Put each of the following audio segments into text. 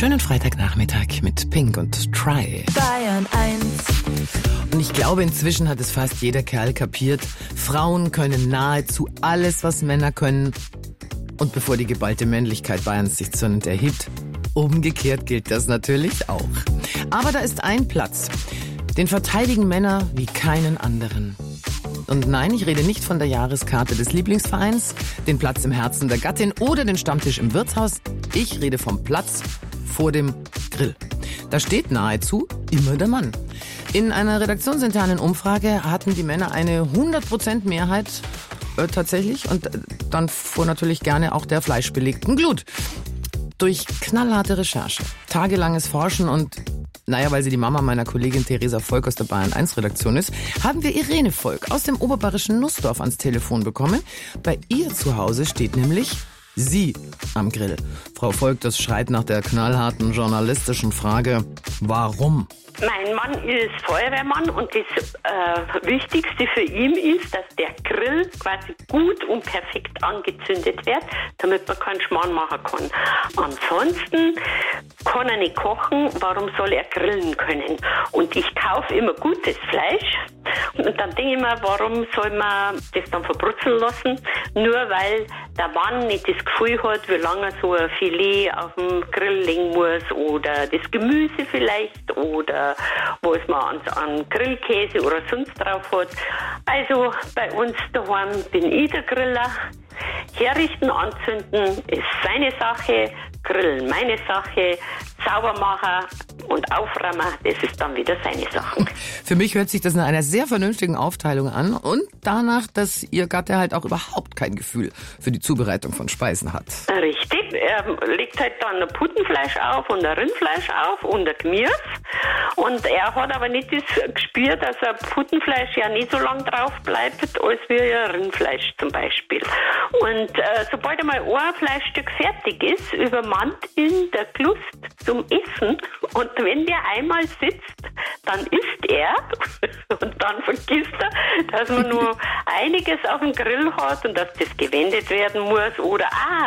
schönen Freitagnachmittag mit Pink und Try. Bayern 1. Und ich glaube, inzwischen hat es fast jeder Kerl kapiert. Frauen können nahezu alles, was Männer können. Und bevor die geballte Männlichkeit Bayerns sich zürnend erhebt, umgekehrt gilt das natürlich auch. Aber da ist ein Platz. Den verteidigen Männer wie keinen anderen. Und nein, ich rede nicht von der Jahreskarte des Lieblingsvereins, den Platz im Herzen der Gattin oder den Stammtisch im Wirtshaus. Ich rede vom Platz vor dem Grill. Da steht nahezu immer der Mann. In einer redaktionsinternen Umfrage hatten die Männer eine 100% Mehrheit tatsächlich. Und dann fuhr natürlich gerne auch der fleischbelegten Glut. Durch knallharte Recherche, tagelanges Forschen und weil sie die Mama meiner Kollegin Theresa Volk aus der Bayern 1 Redaktion ist, haben wir Irene Volk aus dem oberbayerischen Nussdorf ans Telefon bekommen. Bei ihr zu Hause steht nämlich sie am Grill. Frau Volk, das schreit nach der knallharten journalistischen Frage, warum? Mein Mann ist Feuerwehrmann und das Wichtigste für ihn ist, dass der Grill quasi gut und perfekt angezündet wird, damit man keinen Schmarrn machen kann. Ansonsten kann er nicht kochen, warum soll er grillen können? Und ich kaufe immer gutes Fleisch und dann denke ich mir, warum soll man das dann verbrutzeln lassen? Nur weil der Mann nicht das Gefühl hat, wie lange er so ein Filet auf dem Grill legen muss oder das Gemüse vielleicht oder was man an Grillkäse oder sonst drauf hat. Also bei uns daheim bin ich der Griller. Herrichten, anzünden ist seine Sache, grillen meine Sache, sauber machen und aufräumen, das ist dann wieder seine Sache. Für mich hört sich das nach einer sehr vernünftigen Aufteilung an und danach, dass ihr Gatte halt auch überhaupt kein Gefühl für die Zubereitung von Speisen hat. Richtig, er legt halt dann ein Putenfleisch auf und ein Rindfleisch auf und ein Gemüse und er hat aber nicht das Gespür, dass ein Putenfleisch ja nicht so lang drauf bleibt, als wie ein Rindfleisch zum Beispiel. Und sobald einmal ein Fleischstück fertig ist, übermannt ihn der Lust zum Essen. Und wenn der einmal sitzt, dann isst er und dann vergisst er, dass man nur einiges auf dem Grill hat und dass das gewendet werden muss. Oder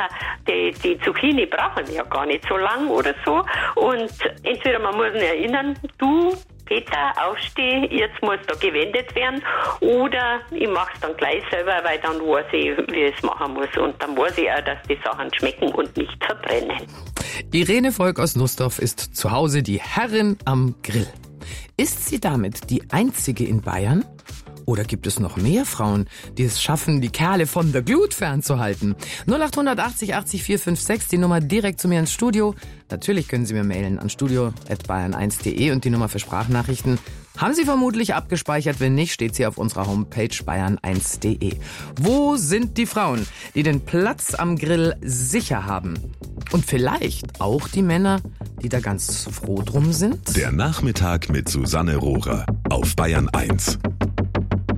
die Zucchini brauchen ja gar nicht so lang oder so. Und entweder man muss ihn erinnern, du Peter, aufsteh, jetzt muss da gewendet werden, oder ich mache es dann gleich selber, weil dann weiß ich, wie ich es machen muss und dann weiß ich auch, dass die Sachen schmecken und nicht verbrennen. Irene Volk aus Nussdorf ist zu Hause die Herrin am Grill. Ist sie damit die einzige in Bayern? Oder gibt es noch mehr Frauen, die es schaffen, die Kerle von der Glut fernzuhalten? 0880 80 456, die Nummer direkt zu mir ins Studio. Natürlich können Sie mir mailen an studio@bayern1.de und die Nummer für Sprachnachrichten haben Sie vermutlich abgespeichert. Wenn nicht, steht sie auf unserer Homepage bayern1.de. Wo sind die Frauen, die den Platz am Grill sicher haben? Und vielleicht auch die Männer, die da ganz froh drum sind? Der Nachmittag mit Susanne Rohrer auf Bayern 1.